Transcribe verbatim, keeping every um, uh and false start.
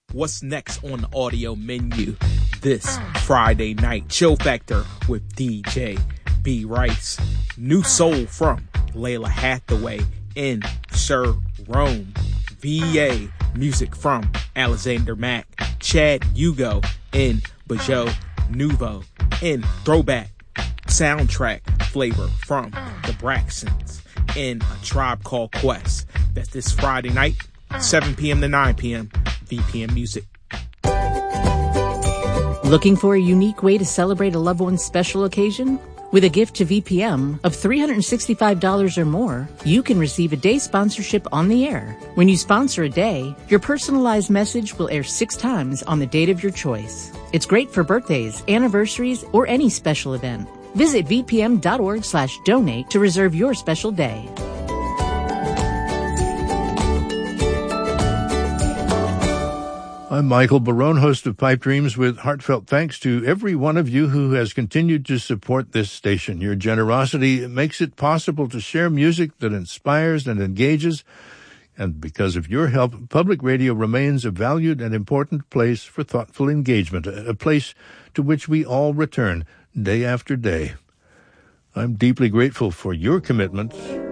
What's next on the audio menu this Friday night? Chill Factor with D J B Rice. New Soul from Layla Hathaway in Sir Rome. V A music from Alexander Mack. Chad Hugo in Bajo Nouveau. In Throwback soundtrack flavor from the Braxtons in A Tribe Called Quest. That's this Friday night, seven p.m. to nine p.m. V P M Music. Looking for a unique way to celebrate a loved one's special occasion? With a gift to V P M of three hundred sixty-five dollars or more, you can receive a day sponsorship on the air. When you sponsor a day, your personalized message will air six times on the date of your choice. It's great for birthdays, anniversaries, or any special event. Visit vpm.org slash donate to reserve your special day. I'm Michael Barone, host of Pipe Dreams, with heartfelt thanks to every one of you who has continued to support this station. Your generosity makes it possible to share music that inspires and engages, and because of your help, public radio remains a valued and important place for thoughtful engagement, a place to which we all return day after day. I'm deeply grateful for your commitment